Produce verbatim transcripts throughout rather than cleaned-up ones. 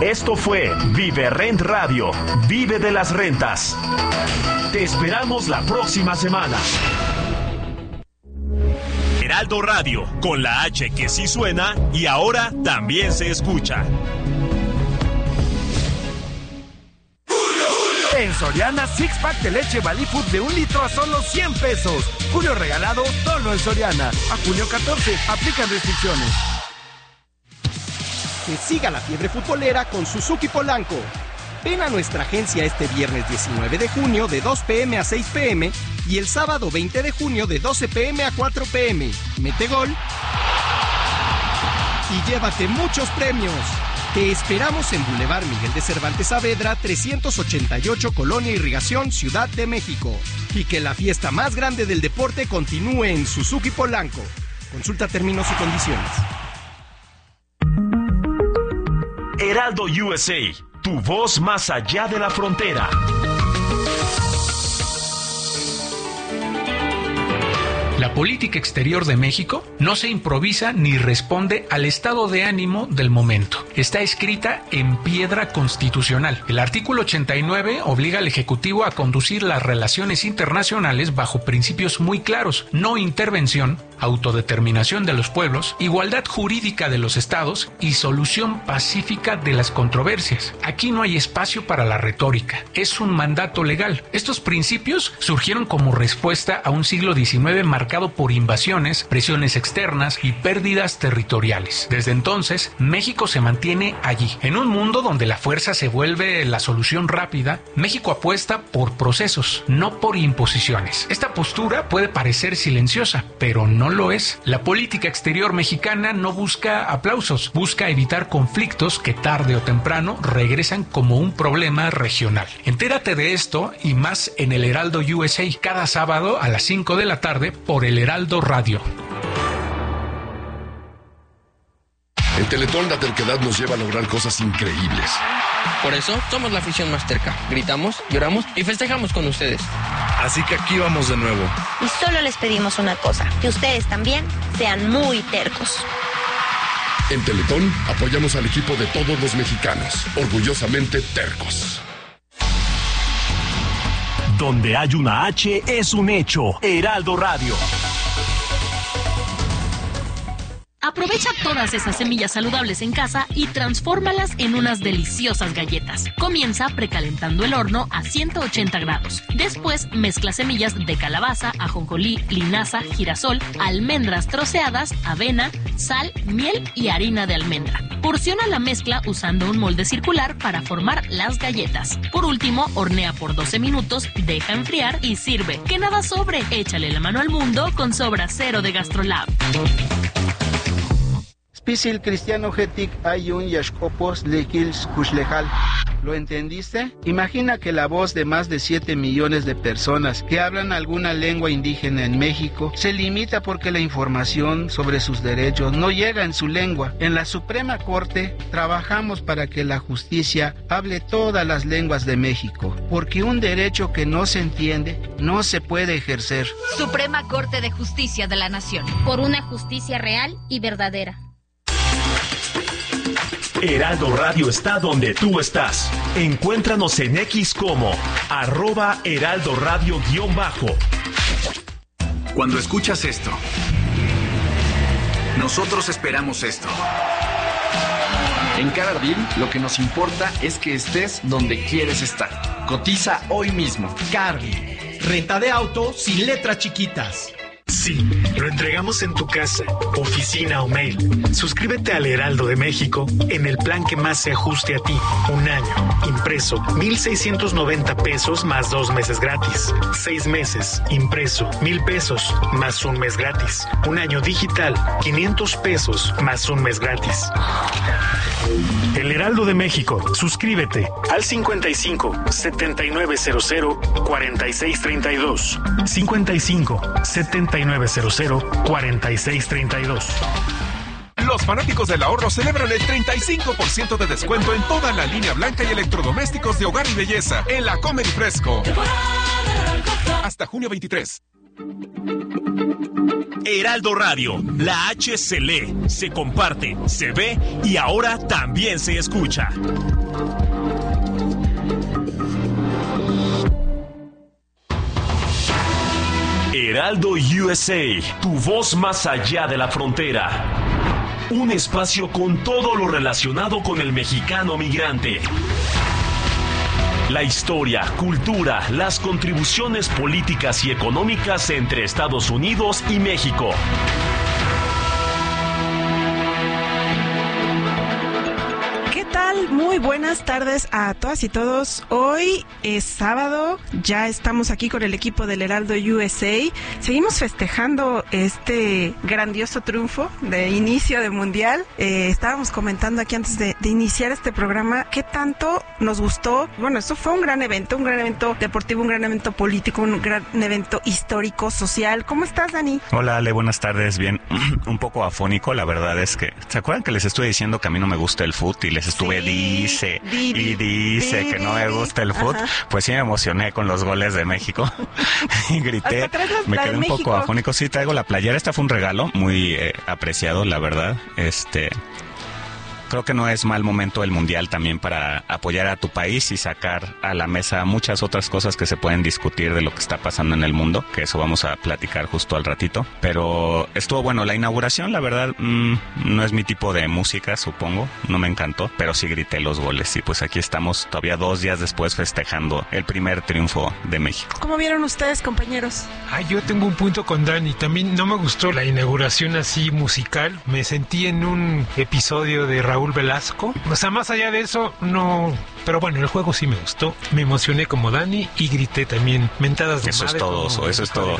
Esto fue Vive Rent Radio. Vive de las rentas. Te esperamos la próxima semana. Heraldo Radio, con la H que sí suena y ahora también se escucha. En Soriana, six pack de leche Valley Food de un litro a solo cien pesos. Julio regalado solo en Soriana. A junio catorce, aplican restricciones. Que siga la fiebre futbolera con Suzuki Polanco. Ven a nuestra agencia este viernes diecinueve de junio de dos pm a seis pm y el sábado veinte de junio de doce pm a cuatro pm. Mete gol y llévate muchos premios. Te esperamos en Boulevard Miguel de Cervantes Saavedra, trescientos ochenta y ocho, Colonia Irrigación, Ciudad de México. Y que la fiesta más grande del deporte continúe en Suzuki Polanco. Consulta términos y condiciones. Heraldo U S A, tu voz más allá de la frontera. La política exterior de México no se improvisa ni responde al estado de ánimo del momento. Está escrita en piedra constitucional. El artículo ochenta y nueve obliga al Ejecutivo a conducir las relaciones internacionales bajo principios muy claros: no intervención, autodeterminación de los pueblos, igualdad jurídica de los estados y solución pacífica de las controversias. Aquí no hay espacio para la retórica. Es un mandato legal. Estos principios surgieron como respuesta a un siglo diecinueve marcado por invasiones, presiones externas y pérdidas territoriales. Desde entonces, México se mantiene allí. En un mundo donde la fuerza se vuelve la solución rápida, México apuesta por procesos, no por imposiciones. Esta postura puede parecer silenciosa, pero no lo es. La política exterior mexicana no busca aplausos, busca evitar conflictos que tarde o temprano regresan como un problema regional. Entérate de esto y más en el Heraldo U S A cada sábado a las cinco de la tarde por el Heraldo Radio. En Teletón la terquedad nos lleva a lograr cosas increíbles. Por eso somos la afición más terca. Gritamos, lloramos y festejamos con ustedes. Así que aquí vamos de nuevo. Y solo les pedimos una cosa, que ustedes también sean muy tercos. En Teletón apoyamos al equipo de todos los mexicanos, orgullosamente tercos. Donde hay una H es un hecho. Heraldo Radio. Aprovecha todas esas semillas saludables en casa y transfórmalas en unas deliciosas galletas. Comienza precalentando el horno a ciento ochenta grados. Después mezcla semillas de calabaza, ajonjolí, linaza, girasol, almendras troceadas, avena, sal, miel y harina de almendra. Porciona la mezcla usando un molde circular para formar las galletas. Por último, hornea por doce minutos, deja enfriar y sirve. Que nada sobre, échale la mano al mundo con Sobra Cero de GastroLab. Spisil cristiano getic ayun yashkopos lekils kushlejal. ¿Lo entendiste? Imagina que la voz de más de siete millones de personas que hablan alguna lengua indígena en México se limita porque la información sobre sus derechos no llega en su lengua. En la Suprema Corte trabajamos para que la justicia hable todas las lenguas de México, porque un derecho que no se entiende no se puede ejercer. Suprema Corte de Justicia de la Nación. Por una justicia real y verdadera. Heraldo Radio está donde tú estás. Encuéntranos en X como arroba Heraldo Radio guión bajo. Cuando escuchas esto, nosotros esperamos esto. En Cargill, lo que nos importa es que estés donde quieres estar. Cotiza hoy mismo. Cargill, renta de auto sin letras chiquitas. Sí, lo entregamos en tu casa, oficina o mail. Suscríbete al Heraldo de México en el plan que más se ajuste a ti. Un año, impreso, mil seiscientos noventa pesos más dos meses gratis. Seis meses, impreso, mil pesos más un mes gratis. Un año digital, quinientos pesos más un mes gratis. El Heraldo de México. Suscríbete al cincuenta y cinco, setenta y nueve cero cero, cuarenta y seis treinta y dos. cincuenta y cinco, setenta y nueve cero cero, cuarenta y seis treinta y dos. Los fanáticos del ahorro celebran el treinta y cinco por ciento de descuento en toda la línea blanca y electrodomésticos de hogar y belleza en la Comer y Fresco. Hasta junio veintitrés. Heraldo Radio, la H se lee, se comparte, se ve y ahora también se escucha. Heraldo U S A, tu voz más allá de la frontera. Un espacio con todo lo relacionado con el mexicano migrante. La historia, cultura, las contribuciones políticas y económicas entre Estados Unidos y México. ¿Qué tal? Muy buenas tardes a todas y todos. Hoy es sábado, ya estamos aquí con el equipo del Heraldo U S A. Seguimos festejando este grandioso triunfo de inicio de Mundial. Eh, estábamos comentando aquí antes de, de iniciar este programa qué tanto nos gustó. Bueno, esto fue un gran evento, un gran evento deportivo, un gran evento político, un gran evento histórico, social. ¿Cómo estás, Dani? Hola, Ale, buenas tardes. Bien, un poco afónico, la verdad es que... ¿Se acuerdan que les estuve diciendo que a mí no me gusta el fútbol y les estuve sí. dice di, di, y dice di, que no me gusta el fútbol? Pues sí me emocioné con los goles de México y grité, me quedé un México. poco afónico. Sí, traigo la playera, esta fue un regalo muy eh, apreciado, la verdad. Este... Creo que no es mal momento el Mundial también para apoyar a tu país y sacar a la mesa muchas otras cosas que se pueden discutir de lo que está pasando en el mundo, que eso vamos a platicar justo al ratito. Pero estuvo bueno, la inauguración, la verdad, mmm, no es mi tipo de música, supongo, no me encantó, pero sí grité los goles y pues aquí estamos todavía dos días después festejando el primer triunfo de México. ¿Cómo vieron ustedes, compañeros? Ah, yo tengo un punto con Dani, también no me gustó la inauguración así musical, me sentí en un episodio de Raúl Velasco, o sea, más allá de eso, no, pero bueno, el juego sí me gustó, me emocioné como Dani y grité también mentadas de eso madre. Es todo, eso, eso es todo.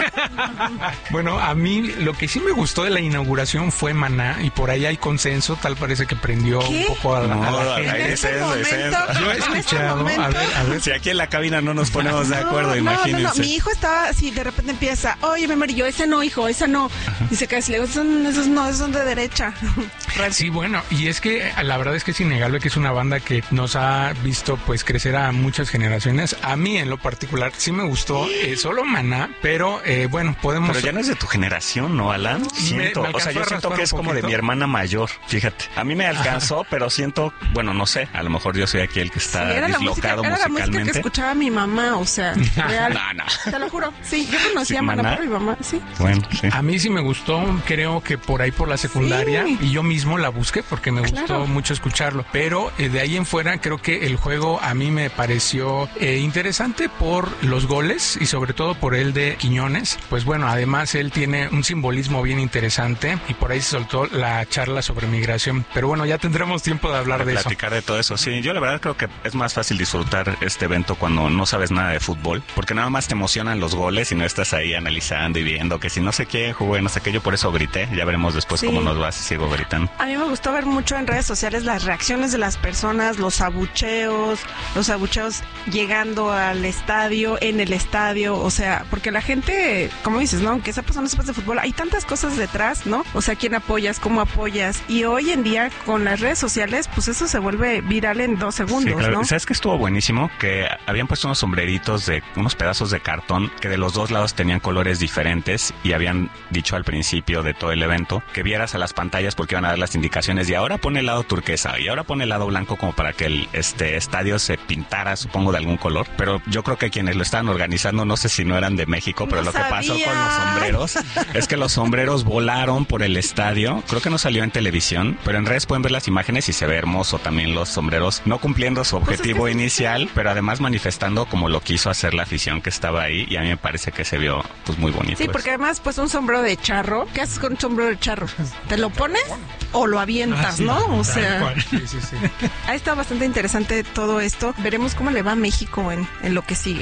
Bueno, a mí lo que sí me gustó de la inauguración fue Maná y por ahí hay consenso, tal parece que prendió ¿Qué? un poco a, no, a la gente. En este momento, yo he escuchado, este a ver, a ver. Si aquí en la cabina no nos ponemos de acuerdo, no, imagínense. No, no, mi hijo estaba así, de repente empieza, oye, me amarillo, ese no, hijo, ese no. Dice que le digo, esos, esos no, esos son de derecha. Sí, bueno, y es que la verdad es que es innegable que es una banda que nos ha visto pues crecer a muchas generaciones. A mí en lo particular sí me gustó eh, solo Maná, pero eh, bueno, podemos... Pero ya no es de tu generación, ¿no, Alan? Siento, me, me o sea, yo siento que es como de mi hermana mayor, fíjate. A mí me alcanzó, Ajá. pero siento, bueno, no sé, a lo mejor yo soy aquí el que está sí, dislocado música, musicalmente. Era la música que escuchaba mi mamá, o sea, real. no, no. Te lo juro, sí, yo conocía sí, a Maná por mi mamá, sí. Bueno, sí. A mí sí me gustó, creo que por ahí por la secundaria, sí. y yo mismo la busqué porque me claro. gustó mucho escucharlo, pero eh, de ahí en fuera creo que el juego a mí me pareció eh, interesante por los goles y sobre todo por el de Quiñones. Pues bueno, además él tiene un simbolismo bien interesante y por ahí se soltó la charla sobre migración, pero bueno, ya tendremos tiempo de hablar de, de eso. Platicar de todo eso, sí, yo la verdad creo que es más fácil disfrutar este evento cuando no sabes nada de fútbol, porque nada más te emocionan los goles y no estás ahí analizando y viendo que si no sé qué jugó, no sé qué, yo por eso grité, ya veremos después sí. cómo nos va si sigo gritando. A mí me gustó ver mucho en redes sociales las reacciones de las personas, los abucheos, los abucheos llegando al estadio, en el estadio, o sea, porque la gente, como dices, ¿no? Aunque esa persona no sepa de fútbol, hay tantas cosas detrás, ¿no? O sea, quién apoyas, cómo apoyas, y hoy en día con las redes sociales, pues eso se vuelve viral en dos segundos, sí, claro. ¿no? ¿Sabes qué estuvo buenísimo? Que habían puesto unos sombreritos de unos pedazos de cartón que de los dos lados tenían colores diferentes y habían dicho al principio de todo el evento que vieras a las pantallas porque iban a dar las indicaciones y ahora pone el lado turquesa y ahora pone el lado blanco como para que el este estadio se pintara, supongo, de algún color, pero yo creo que quienes lo estaban organizando, no sé si no eran de México, pero no lo sabía. Que pasó con los sombreros es que los sombreros volaron por el estadio, creo que no salió en televisión, pero en redes pueden ver las imágenes y se ve hermoso también los sombreros, no cumpliendo su objetivo pues es que inicial, sí. pero además manifestando como lo quiso hacer la afición que estaba ahí, y a mí me parece que se vio pues muy bonito. Sí, eso. Porque además pues un sombrero de charro, ¿qué haces con un sombrero de charro? ¿Te lo pones o lo avientas, ah, sí, no? O sea, sí, sí, sí. Ha estado bastante interesante todo esto, veremos cómo le va a México en, en lo que sigue.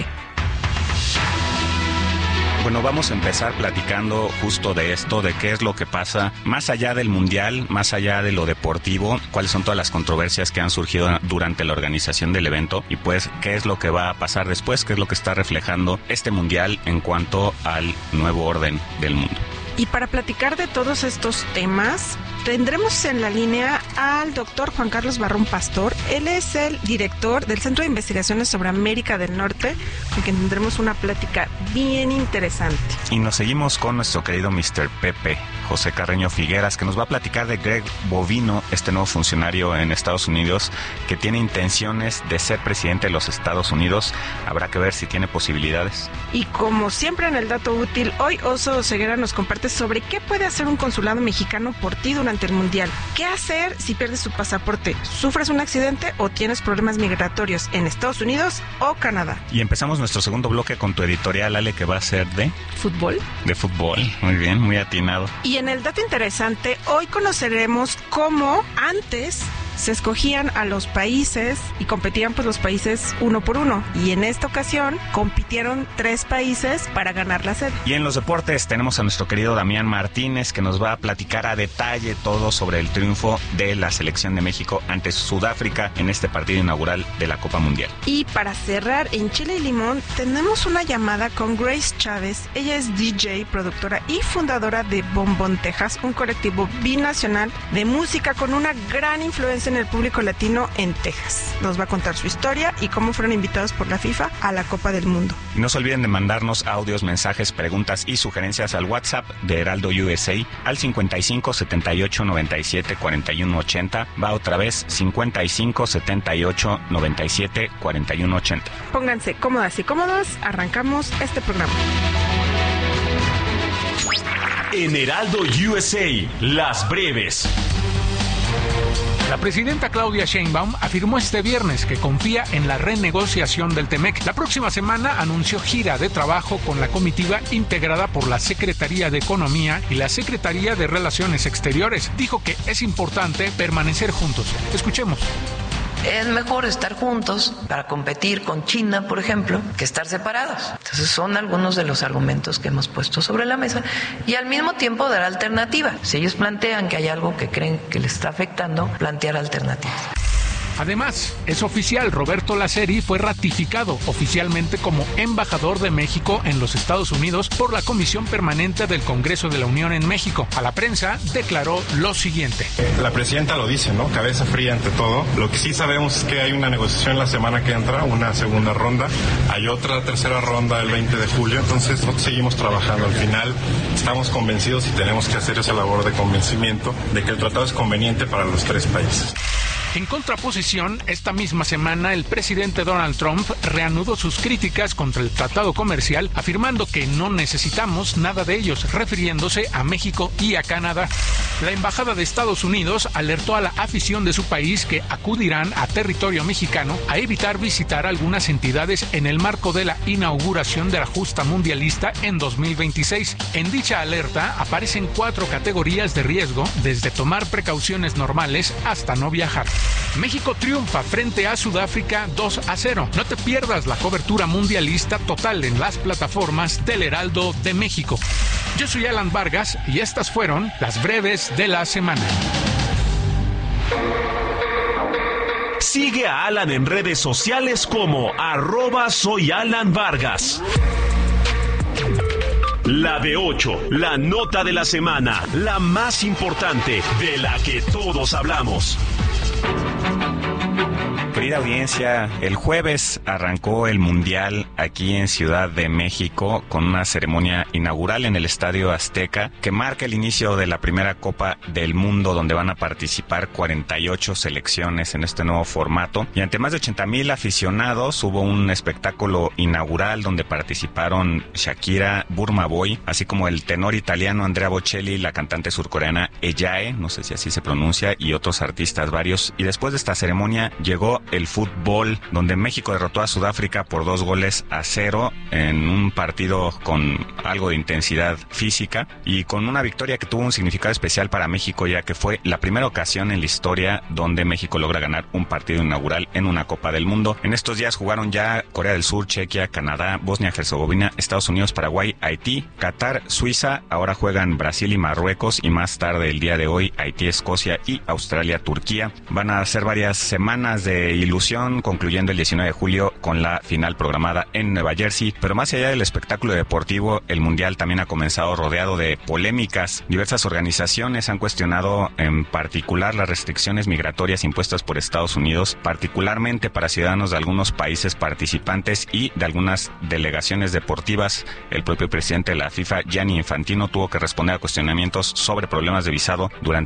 Bueno, vamos a empezar platicando justo de esto, de qué es lo que pasa más allá del Mundial, más allá de lo deportivo, cuáles son todas las controversias que han surgido durante la organización del evento y pues qué es lo que va a pasar después, qué es lo que está reflejando este Mundial en cuanto al nuevo orden del mundo. Y para platicar de todos estos temas, tendremos en la línea al doctor Juan Carlos Barrón Pastor. Él es el director del Centro de Investigaciones sobre América del Norte, con quien tendremos una plática bien interesante. Y nos seguimos con nuestro querido mister Pepe, José Carreño Figueras, que nos va a platicar de Greg Bovino, este nuevo funcionario en Estados Unidos que tiene intenciones de ser presidente de los Estados Unidos. Habrá que ver si tiene posibilidades. Y como siempre en el dato útil, hoy Oso Ceguera nos comparte sobre qué puede hacer un consulado mexicano por ti durante el Mundial. ¿Qué hacer si pierdes tu pasaporte? ¿Sufres un accidente o tienes problemas migratorios en Estados Unidos o Canadá? Y empezamos nuestro segundo bloque con tu editorial, Ale, que va a ser de... ¿Fútbol? De fútbol, muy bien, muy atinado. Y en el dato interesante, hoy conoceremos cómo antes se escogían a los países y competían pues los países uno por uno. Y en esta ocasión compitieron tres países para ganar la sede. Y en los deportes tenemos a nuestro querido Damián Martínez, que nos va a platicar a detalle todo sobre el triunfo de la selección de México ante Sudáfrica en este partido inaugural de la Copa Mundial. Y para cerrar en Chile y Limón, tenemos una llamada con Grace Chávez. Ella es D J, productora y fundadora de Bombón Texas, un colectivo binacional de música con una gran influencia en el público latino en Texas. Nos va a contar su historia y cómo fueron invitados por la FIFA a la Copa del Mundo. Y no se olviden de mandarnos audios, mensajes, preguntas y sugerencias al WhatsApp de Heraldo U S A al cincuenta y cinco, setenta y ocho, noventa y siete, cuarenta y uno, ochenta. Va otra vez, cincuenta y cinco, setenta y ocho, noventa y siete, cuarenta y uno, ochenta. Pónganse cómodas y cómodos, arrancamos este programa. En Heraldo U S A, las breves. La presidenta Claudia Sheinbaum afirmó este viernes que confía en la renegociación del Temec. La próxima semana anunció gira de trabajo con la comitiva integrada por la Secretaría de Economía y la Secretaría de Relaciones Exteriores. Dijo que es importante permanecer juntos. Escuchemos. Es mejor estar juntos para competir con China, por ejemplo, que estar separados. Entonces son algunos de los argumentos que hemos puesto sobre la mesa y al mismo tiempo dar alternativa. Si ellos plantean que hay algo que creen que les está afectando, plantear alternativas. Además, es oficial, Roberto Laceri fue ratificado oficialmente como embajador de México en los Estados Unidos por la Comisión Permanente del Congreso de la Unión en México. A la prensa declaró lo siguiente. La presidenta lo dice, ¿no? Cabeza fría ante todo. Lo que sí sabemos es que hay una negociación la semana que entra, una segunda ronda. Hay otra tercera ronda el veinte de julio. Entonces, nosotros seguimos trabajando. Al final, estamos convencidos y tenemos que hacer esa labor de convencimiento de que el tratado es conveniente para los tres países. En contraposición, esta misma semana el presidente Donald Trump reanudó sus críticas contra el tratado comercial, afirmando que no necesitamos nada de ellos, refiriéndose a México y a Canadá. La embajada de Estados Unidos alertó a la afición de su país que acudirán a territorio mexicano a evitar visitar algunas entidades en el marco de la inauguración de la justa mundialista en dos mil veintiséis. En dicha alerta aparecen cuatro categorías de riesgo, desde tomar precauciones normales hasta no viajar. México triunfa frente a Sudáfrica dos a cero. No te pierdas la cobertura mundialista total en las plataformas del Heraldo de México. Yo soy Alan Vargas y estas fueron las breves de la semana. Sigue a Alan en redes sociales como arroba soy Alan Vargas. La de ocho, la nota de la semana, la más importante, de la que todos hablamos. Querida audiencia, el jueves arrancó el Mundial aquí en Ciudad de México con una ceremonia inaugural en el Estadio Azteca que marca el inicio de la primera Copa del Mundo, donde van a participar cuarenta y ocho selecciones en este nuevo formato. Y ante más de ochenta mil aficionados hubo un espectáculo inaugural donde participaron Shakira, Burma Boy, así como el tenor italiano Andrea Bocelli, la cantante surcoreana Eyae, no sé si así se pronuncia, y otros artistas varios. Y después de esta ceremonia llegó el fútbol, donde México derrotó a Sudáfrica por dos goles a cero en un partido con algo de intensidad física y con una victoria que tuvo un significado especial para México, ya que fue la primera ocasión en la historia donde México logra ganar un partido inaugural en una Copa del Mundo. En estos días jugaron ya Corea del Sur, Chequia, Canadá, Bosnia-Herzegovina, Estados Unidos, Paraguay, Haití, Qatar, Suiza. Ahora juegan Brasil y Marruecos, y más tarde el día de hoy Haití, Escocia y Australia, Turquía. Van a ser varias semanas de ilusión, concluyendo el diecinueve de julio con la final programada en Nueva Jersey. Pero más allá del espectáculo deportivo, el Mundial también ha comenzado rodeado de polémicas. Diversas organizaciones han cuestionado en particular las restricciones migratorias impuestas por Estados Unidos, particularmente para ciudadanos de algunos países participantes y de algunas delegaciones deportivas. El propio presidente de la FIFA, Gianni Infantino, tuvo que responder a cuestionamientos sobre problemas de visado durante